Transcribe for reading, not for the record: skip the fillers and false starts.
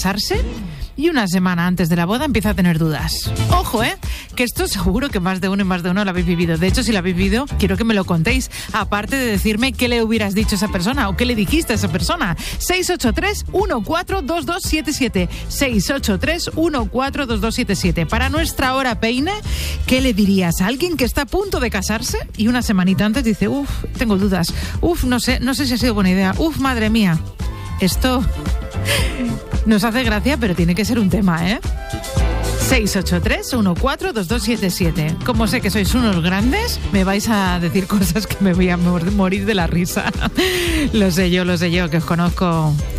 casarse y una semana antes de la boda empieza a tener dudas. Ojo, que esto seguro que más de uno y más de uno lo habéis vivido. De hecho, si lo habéis vivido, quiero que me lo contéis. Aparte de decirme qué le hubieras dicho a esa persona o qué le dijiste a esa persona. 683-142277. 683-142277. Para nuestra hora peine, ¿qué le dirías a alguien que está a punto de casarse y una semanita antes dice, tengo dudas, no sé si ha sido buena idea, madre mía? Esto nos hace gracia, pero tiene que ser un tema, 683-142277. Como sé que sois unos grandes, me vais a decir cosas que me voy a morir de la risa. Lo sé yo, que os conozco